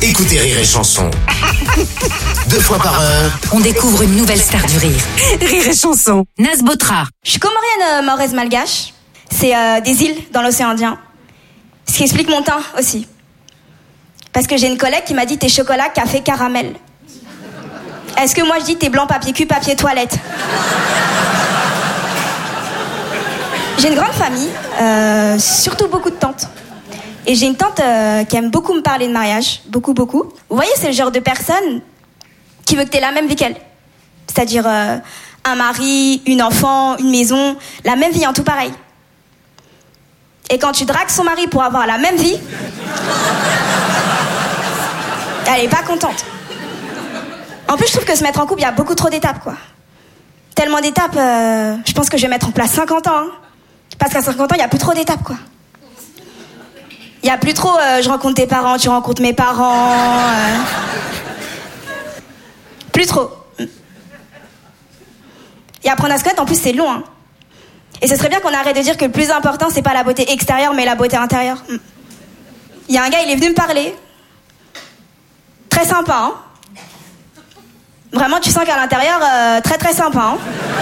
Écoutez Rire et Chanson. 2 fois par heure. On découvre une nouvelle star du rire. Rire et Chanson. Naz Botra. Je suis comorienne mahoraise malgache. C'est des îles dans l'océan Indien. Ce qui explique mon teint aussi. Parce que j'ai une collègue qui m'a dit t'es chocolat, café, caramel. Est-ce que moi je dis t'es blanc, papier cul, papier toilette? J'ai une grande famille, surtout beaucoup de tantes. Et j'ai une tante qui aime beaucoup me parler de mariage, beaucoup. Vous voyez, c'est le genre de personne qui veut que t'aies la même vie qu'elle. C'est-à-dire un mari, une enfant, une maison, la même vie en tout pareil. Et quand tu dragues son mari pour avoir la même vie, elle est pas contente. En plus, je trouve que se mettre en couple, il y a beaucoup trop d'étapes, quoi. Tellement d'étapes, je pense que je vais mettre en place 50 ans. Hein. Parce qu'à 50 ans, il n'y a plus trop d'étapes, quoi. Il n'y a plus trop, je rencontre tes parents, tu rencontres mes parents. Plus trop. Et apprendre à se connaître, en plus, c'est long. Hein. Et ce serait bien qu'on arrête de dire que le plus important, c'est pas la beauté extérieure, mais la beauté intérieure. Il y a un gars, il est venu me parler. Très sympa, hein. Vraiment, tu sens qu'à l'intérieur, très très sympa, hein.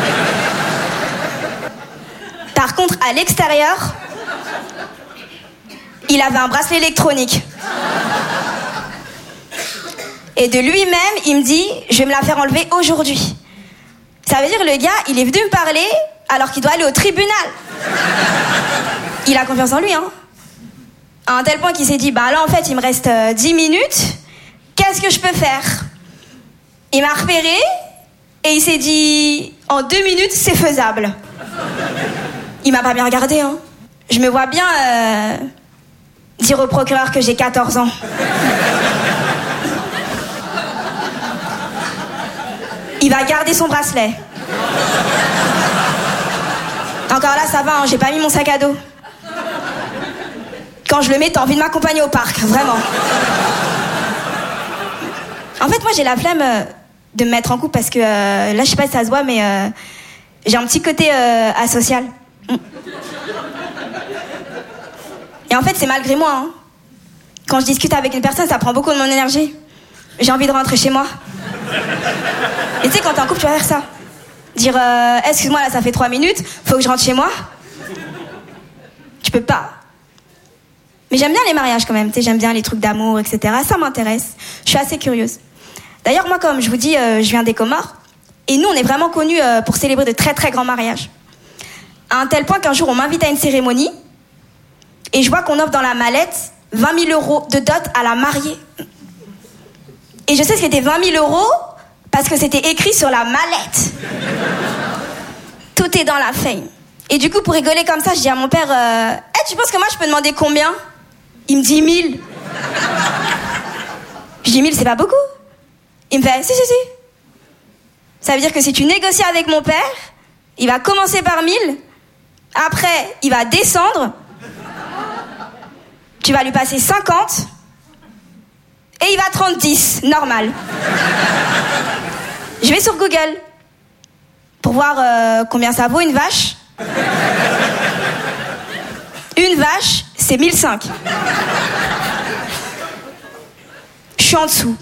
Par contre, à l'extérieur, il avait un bracelet électronique. Et de lui-même, il me dit, je vais me la faire enlever aujourd'hui. Ça veut dire que le gars, il est venu me parler alors qu'il doit aller au tribunal. Il a confiance en lui, hein. À un tel point qu'il s'est dit, bah là, en fait, il me reste 10 minutes. Qu'est-ce que je peux faire? Il m'a repéré et il s'est dit, en 2 minutes, c'est faisable. Il m'a pas bien regardé, hein. Je me vois bien dire au procureur que j'ai 14 ans. Il va garder son bracelet. Encore là, ça va, hein, j'ai pas mis mon sac à dos. Quand je le mets, t'as envie de m'accompagner au parc, vraiment. En fait, moi, j'ai la flemme de me mettre en couple parce que, là, je sais pas si ça se voit, mais j'ai un petit côté asocial. Et en fait, c'est malgré moi. Hein. Quand je discute avec une personne, ça prend beaucoup de mon énergie. J'ai envie de rentrer chez moi. Et tu sais, quand t'es en couple, tu vas faire ça. Dire, excuse-moi, là, ça fait 3 minutes, faut que je rentre chez moi. Tu peux pas. Mais j'aime bien les mariages quand même, tu sais, j'aime bien les trucs d'amour, etc. Ça m'intéresse. Je suis assez curieuse. D'ailleurs, moi, comme je vous dis, je viens des Comores. Et nous, on est vraiment connus pour célébrer de très, très grands mariages. À un tel point qu'un jour, on m'invite à une cérémonie. Et je vois qu'on offre dans la mallette 20 000 € de dot à la mariée. Et je sais ce qu'était 20 000 € parce que c'était écrit sur la mallette. Tout est dans la fame. Et du coup, pour rigoler comme ça, je dis à mon père, tu penses que moi, je peux demander combien? Il me dit 1000. Je dis 1000, c'est pas beaucoup. Il me fait, si. Ça veut dire que si tu négocies avec mon père, il va commencer par 1000. Après, il va descendre. Tu vas lui passer 50. Et il va te rendre 10, normal. Je vais sur Google pour voir combien ça vaut une vache. Une vache, c'est 1005. Je suis en dessous.